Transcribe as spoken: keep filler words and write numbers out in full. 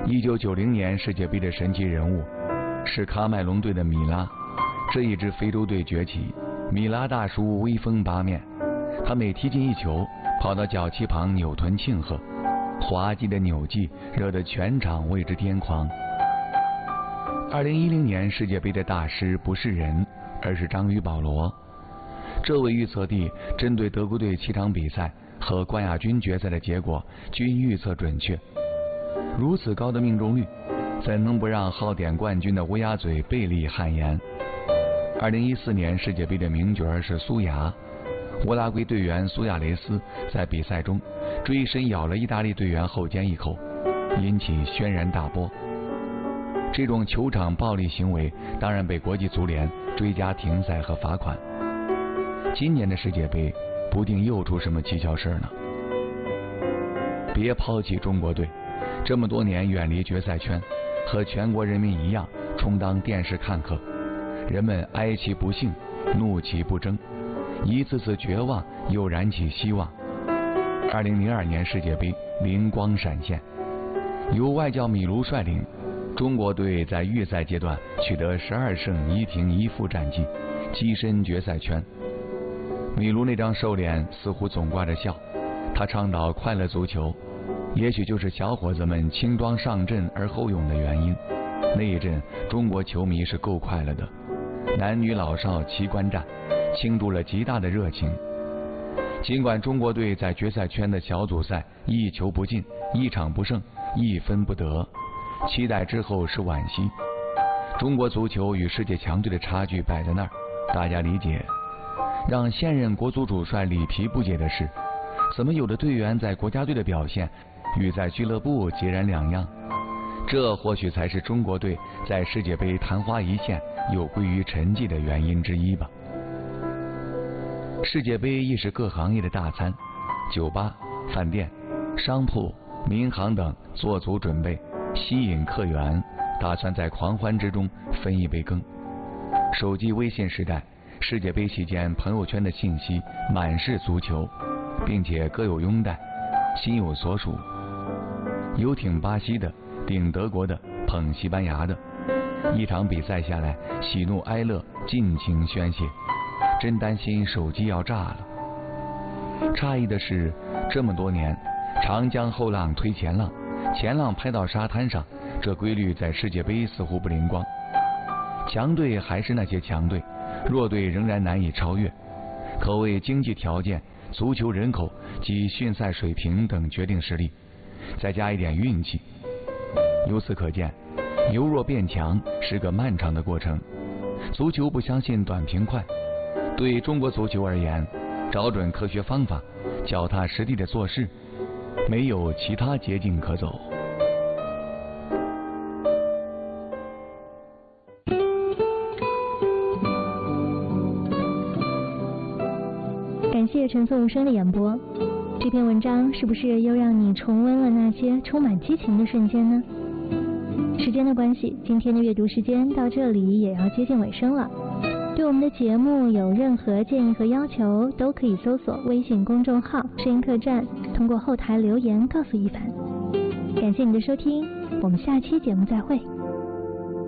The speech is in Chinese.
一九九零年世界杯的神奇人物是喀麦隆队的米拉。这一支非洲队崛起，米拉大叔威风八面，他每踢进一球，跑到脚旗旁扭臀庆贺，滑稽的扭计惹得全场为之癫狂。二零一零年世界杯的大师不是人，而是章鱼保罗。这位预测帝针对德国队七场比赛和冠亚军决赛的结果均预测准确，如此高的命中率，怎能不让号点冠军的乌鸦嘴贝利汗颜？二零一四年世界杯的名角是苏牙，乌拉圭队员苏亚雷斯在比赛中追身咬了意大利队员后肩一口，引起轩然大波。这种球场暴力行为当然被国际足联追加停赛和罚款。今年的世界杯不定又出什么蹊跷事呢？别抛弃中国队，这么多年远离决赛圈，和全国人民一样充当电视看客，人们哀其不幸，怒其不争，一次次绝望又燃起希望。二零零二年世界杯灵光闪现，由外教米卢率领，中国队在预赛阶段取得十二胜一平一负战绩，跻身决赛圈。米卢那张瘦脸似乎总挂着笑，他倡导快乐足球，也许就是小伙子们轻装上阵而后勇的原因。那一阵中国球迷是够快乐的，男女老少齐观战，倾注了极大的热情。尽管中国队在决赛圈的小组赛一球不进，一场不胜，一分不得，期待之后是惋惜。中国足球与世界强队的差距摆在那儿，大家理解。让现任国足主帅里皮不解的是，怎么有的队员在国家队的表现与在俱乐部截然两样？这或许才是中国队在世界杯昙花一现又归于沉寂的原因之一吧。世界杯亦是各行业的大餐，酒吧、饭店、商铺、民航等做足准备，吸引客源，打算在狂欢之中分一杯羹。手机微信时代，世界杯期间朋友圈的信息满是足球，并且各有拥戴，心有所属。有挺巴西的，顶德国的，捧西班牙的，一场比赛下来，喜怒哀乐尽情宣泄，真担心手机要炸了。诧异的是，这么多年，长江后浪推前浪，前浪拍到沙滩上，这规律在世界杯似乎不灵光。强队还是那些强队，弱队仍然难以超越，可谓经济条件、足球人口及训赛水平等决定实力，再加一点运气。由此可见，由弱变强是个漫长的过程。足球不相信短平快，对中国足球而言，找准科学方法，脚踏实地的做事，没有其他捷径可走。 感谢陈颂生的演播。这篇文章是不是又让你重温了那些充满激情的瞬间呢？时间的关系，今天的阅读时间到这里也要接近尾声了。对我们的节目有任何建议和要求，都可以搜索微信公众号声音客栈，通过后台留言告诉一凡。感谢你的收听，我们下期节目再会。